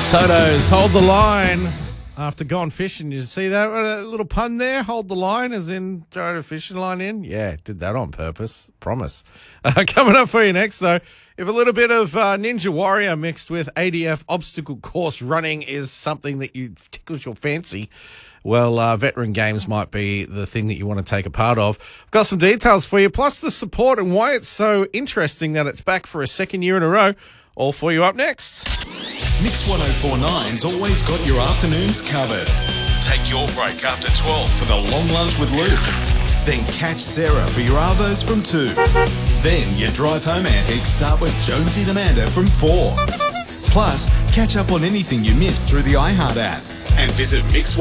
Toto's Hold the Line after gone fishing. You see that? A little pun there? Hold the line as in throw the fishing line in? Yeah, did that on purpose. Promise. Coming up for you next, though, if a little bit of Ninja Warrior mixed with ADF obstacle course running is something that tickles your fancy, well, Veteran Games might be the thing that you want to take a part of. I've got some details for you, plus the support and why it's so interesting that it's back for a second year in a row. All for you up next. Mix 104.9's always got your afternoons covered. Take your break after 12 for the long lunch with Luke. Then catch Sarah for your Arvos from 2. Then your drive home antics start with Jonesy and Amanda from 4. Plus, catch up on anything you missed through the iHeart app. And visit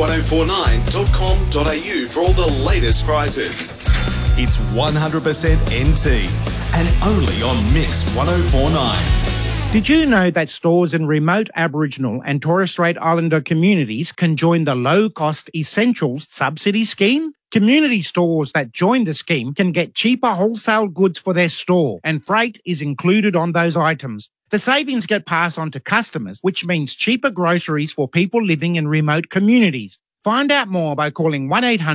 mix1049.com.au for all the latest prizes. It's 100% NT and only on Mix 104.9. Did you know that stores in remote Aboriginal and Torres Strait Islander communities can join the low-cost Essentials subsidy scheme? Community stores that join the scheme can get cheaper wholesale goods for their store, and freight is included on those items. The savings get passed on to customers, which means cheaper groceries for people living in remote communities. Find out more by calling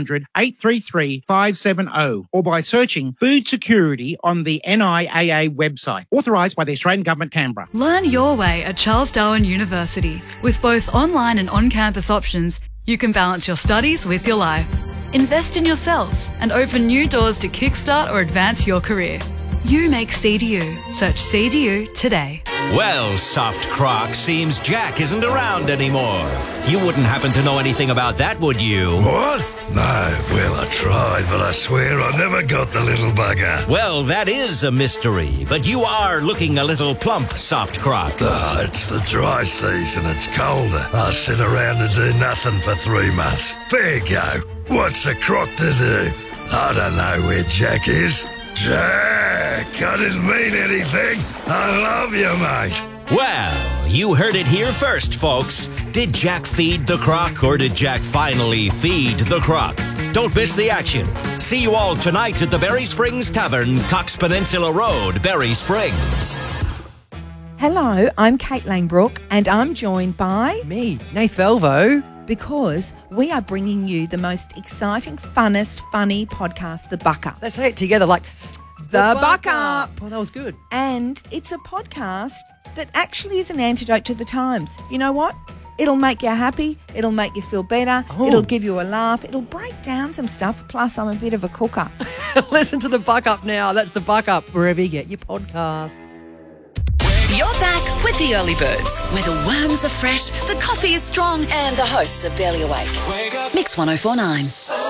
1-800-833-570 or by searching food security on the NIAA website, authorised by the Australian Government, Canberra. Learn your way at Charles Darwin University. With both online and on-campus options, you can balance your studies with your life. Invest in yourself and open new doors to kickstart or advance your career. You make CDU. Search CDU today. Well, soft croc, seems Jack isn't around anymore. You wouldn't happen to know anything about that, would you? What? No. Well, I tried, but I swear I never got the little bugger. Well, that is a mystery, but you are looking a little plump, soft croc. Ah, it's the dry season. It's colder. I sit around and do nothing for 3 months. Fair go. What's a croc to do? I don't know where Jack is. Jack, I didn't mean anything. I love you, mate. Well, you heard it here first, folks. Did Jack feed the croc, or did Jack finally feed the croc? Don't miss the action. See you all tonight at the Berry Springs Tavern, Cox Peninsula Road, Berry Springs. Hello, I'm Kate Langbrook, and I'm joined by... Me, Nath Elvo. Because we are bringing you the most exciting, funnest, funny podcast, The Buck Up. Let's say it together like... The Buck Up. Oh, that was good. And it's a podcast that actually is an antidote to the times. You know what? It'll make you happy. It'll make you feel better. Oh. It'll give you a laugh. It'll break down some stuff. Plus, I'm a bit of a cooker. Listen to The Buck Up now. That's The Buck Up, wherever you get your podcasts. You're back with the Early Birds, where the worms are fresh, the coffee is strong, and the hosts are barely awake. Mix 104.9.